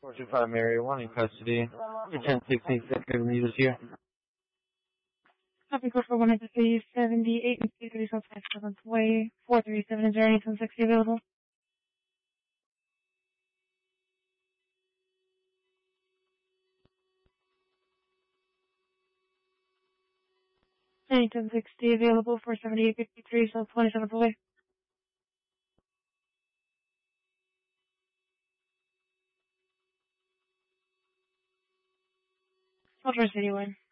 425 Mary, 1 in custody. 1066, good leaders here. Copy code for 178 and 330 Southwest 7th Way, 437. Is there any 1060 available? Any 1060 available for 7853 South 27th Way. I'll try City Line.